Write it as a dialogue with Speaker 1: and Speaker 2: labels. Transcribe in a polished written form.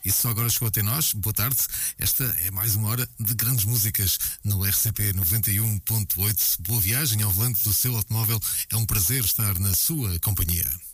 Speaker 1: E só agora chegou até nós, boa tarde. Esta é mais uma hora de grandes músicas no RCP 91.8. Boa viagem ao volante do seu automóvel. É um prazer estar na sua companhia.